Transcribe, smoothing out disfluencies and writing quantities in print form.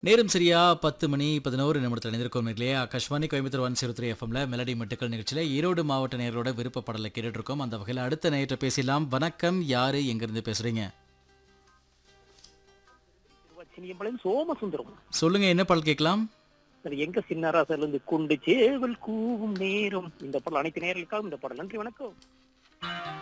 நேரம் சரியா 10:11 இணைந்திருக்கோம் இல்லையா? ஆகாஷ்வாணி கோயம்புத்தூர் 103 எஃப்எம்ல மெலடி மெட்டுக்கள் நிகழ்ச்சியில ஈரோடு மாவட்ட நேயர்களோட விருப்ப பாடலை கேட்டுட்டு இருக்கோம். அந்த வகையில் அடுத்த நேயர்கிட்ட பேசலாம். வணக்கம், யாரு எங்கிருந்து பேசுறீங்க? சினியம்பாளையம் சோமசுந்தரம். சொல்லுங்க, என்ன பாடல் கேட்கலாம்? அது எங்க சின்னராசர்ல இருந்து குண்டு சேவல் கூவும் நேரம். இந்த பாடல் அனைத்து நேயர்களுக்காகவும் இந்த பாடல். நன்றி, வணக்கம்.